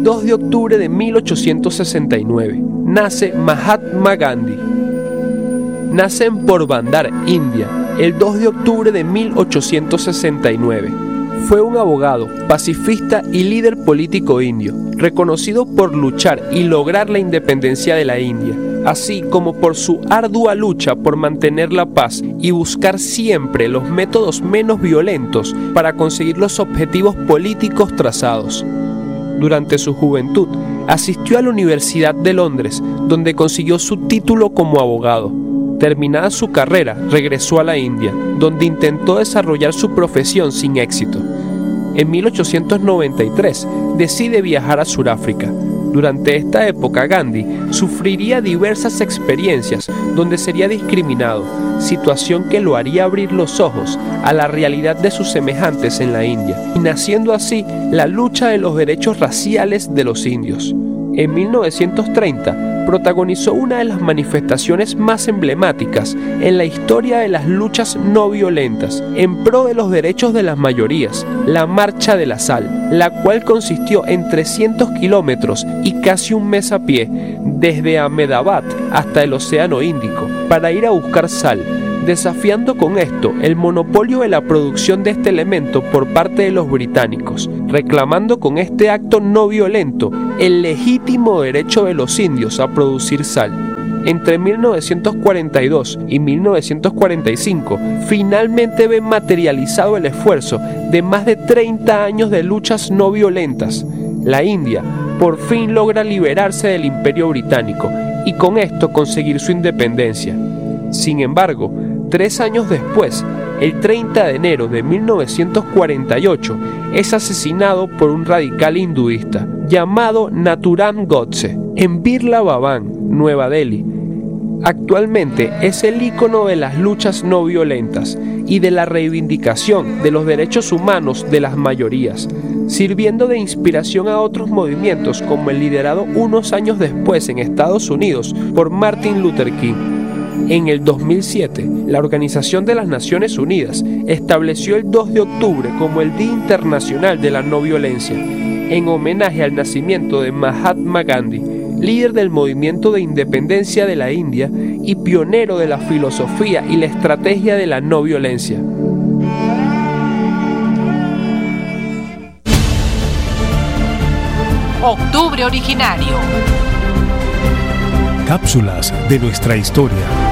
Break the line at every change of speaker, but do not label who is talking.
el 2 de octubre de 1869, nace Mahatma Gandhi. Nace en Porbandar, India, el 2 de octubre de 1869. Fue un abogado, pacifista y líder político indio, reconocido por luchar y lograr la independencia de la India, así como por su ardua lucha por mantener la paz y buscar siempre los métodos menos violentos para conseguir los objetivos políticos trazados. Durante su juventud, asistió a la Universidad de Londres, donde consiguió su título como abogado. Terminada su carrera, regresó a la India, donde intentó desarrollar su profesión sin éxito. En 1893 decide viajar a Sudáfrica. Durante esta época, Gandhi sufriría diversas experiencias donde sería discriminado, situación que lo haría abrir los ojos a la realidad de sus semejantes en la India, y naciendo así la lucha de los derechos raciales de los indios. En 1930 protagonizó una de las manifestaciones más emblemáticas en la historia de las luchas no violentas en pro de los derechos de las mayorías, la Marcha de la Sal, la cual consistió en 300 kilómetros y casi un mes a pie desde Ahmedabad hasta el Océano Índico para ir a buscar sal, desafiando con esto el monopolio de la producción de este elemento por parte de los británicos, reclamando con este acto no violento el legítimo derecho de los indios a producir sal. Entre 1942 y 1945, finalmente ve materializado el esfuerzo de más de 30 años de luchas no violentas. La India por fin logra liberarse del Imperio Británico y con esto conseguir su independencia. Sin embargo, 3 años después, el 30 de enero de 1948, es asesinado por un radical hinduista llamado Nathuram Godse en Birla Bhavan, Nueva Delhi. Actualmente es el ícono de las luchas no violentas y de la reivindicación de los derechos humanos de las mayorías, sirviendo de inspiración a otros movimientos como el liderado unos años después en Estados Unidos por Martin Luther King. En el 2007, la Organización de las Naciones Unidas estableció el 2 de octubre como el Día Internacional de la No Violencia, en homenaje al nacimiento de Mahatma Gandhi, líder del movimiento de independencia de la India y pionero de la filosofía y la estrategia de la no violencia.
Octubre Originario.
Cápsulas de nuestra historia.